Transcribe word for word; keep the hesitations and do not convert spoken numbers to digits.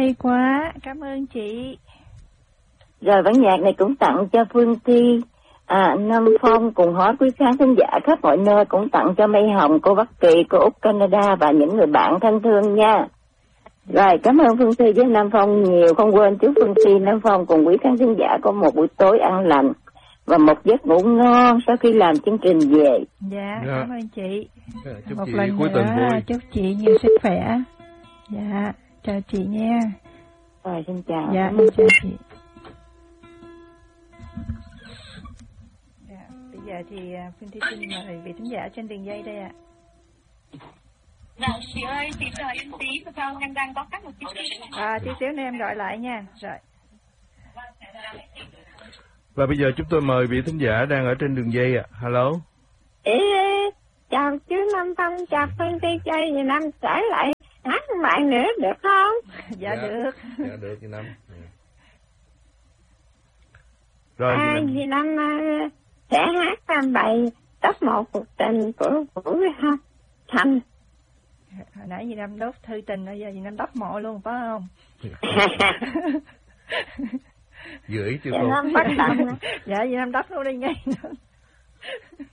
hay quá, cảm ơn chị. Rồi bản nhạc này cũng tặng cho Phương Thi, à, Nam Phong cùng hỏi quý khán thính giả khắp mọi nơi, cũng tặng cho Mây Hồng, cô Bắc Kỳ, cô Úc Canada và những người bạn thân thương nha. Rồi cảm ơn Phương Thi với Nam Phong nhiều, không quên chúc Phương Thi, Nam Phong cùng quý khán thính giả có một buổi tối an lành và một giấc ngủ ngon sau khi làm chương trình về. Dạ, dạ. cảm ơn chị. Dạ, chúc một chị lần cuối nữa tuần vui. chúc chị nhiều sức khỏe. Dạ, chào chị nha. Rồi xin chào. Dạ, em chào chị. Dạ, bây giờ thì Phương Thi xin mời vị thính giả trên đường dây đây ạ. Dạ, chị ơi, chị chờ em tí, sao em đang có cắt một chút xíu. À, tí xíu nữa em gọi lại nha. Rồi. Và bây giờ chúng tôi mời vị thính giả đang ở trên đường dây ạ. À. Hello. Ê, chào chú Nam Phong, chào Phương Thi chơi gì Nam trở lại hát một bài nữa được không? Dạ, dạ được. Dạ được chị Năm. Rồi à, chị Năm. Dì Năm uh, sẽ hát uh, bài top một cuộc tình của Vũ Thành. Hồi nãy dì Năm đốt thư tình, bây giờ dì Năm đốt mộ luôn phải không? Gửi chưa Dạ cô? Năm bắt đầu. Dạ dì Năm đốt luôn đi ngay nữa.